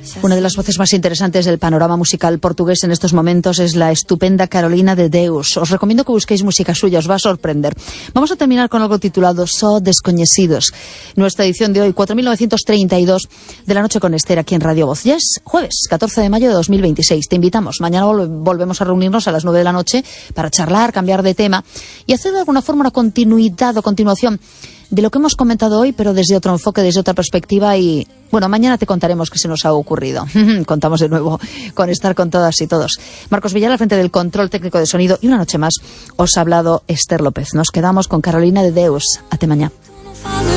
Una de las voces más interesantes del panorama musical portugués en estos momentos es la estupenda Carolina de Deus. Os recomiendo que busquéis música suya, os va a sorprender. Vamos a terminar con algo titulado Só Desconhecidos. Nuestra edición de hoy, 4.932 de la noche con Esther, aquí en Radio Voz. Ya es jueves, 14 de mayo de 2026. Te invitamos. Mañana volvemos a reunirnos a las 9 de la noche para charlar, cambiar de tema y hacer de alguna forma una continuidad o continuación de lo que hemos comentado hoy, pero desde otro enfoque, desde otra perspectiva. Y bueno, mañana te contaremos qué se nos ha ocurrido. Contamos de nuevo con estar con todas y todos. Marcos Villar al frente del control técnico de sonido, y una noche más os ha hablado Esther López. Nos quedamos con Carolina de Deus. Hasta mañana.